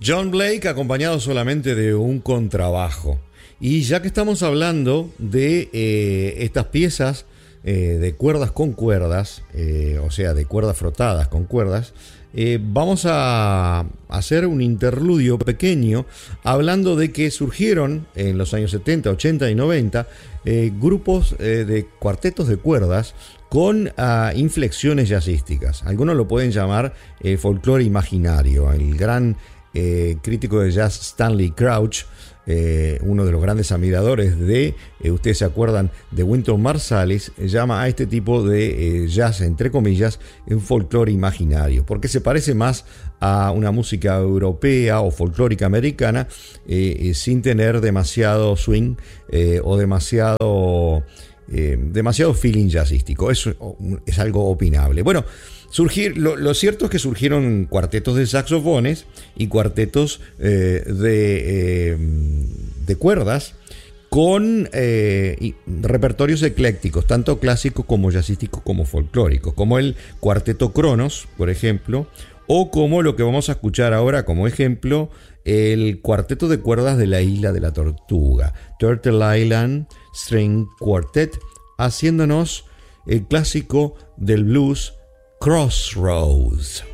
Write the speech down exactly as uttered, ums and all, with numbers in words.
John Blake acompañado solamente de un contrabajo. Y ya que estamos hablando de eh, estas piezas eh, de cuerdas con cuerdas, eh, o sea, de cuerdas frotadas con cuerdas, eh, vamos a hacer un interludio pequeño hablando de que surgieron en los años setenta, ochenta y noventa eh, grupos eh, de cuartetos de cuerdas con uh, inflexiones jazzísticas. Algunos lo pueden llamar eh, folclore imaginario. El gran eh, crítico de jazz Stanley Crouch, eh, uno de los grandes admiradores de, eh, ustedes se acuerdan, de Wynton Marsalis, llama a este tipo de eh, jazz, entre comillas, un folclore imaginario, porque se parece más a una música europea o folclórica americana, eh, eh, sin tener demasiado swing eh, o demasiado... Eh, demasiado feeling jazzístico. Eso es algo opinable. Bueno, surgir, lo, lo cierto es que surgieron cuartetos de saxofones y cuartetos eh, de, eh, de cuerdas con eh, repertorios eclécticos, tanto clásicos como jazzísticos como folclóricos, como el Cuarteto Cronos, por ejemplo, o como lo que vamos a escuchar ahora como ejemplo, el Cuarteto de Cuerdas de la Isla de la Tortuga, Turtle Island String Quartet, haciéndonos el clásico del blues, Crossroads.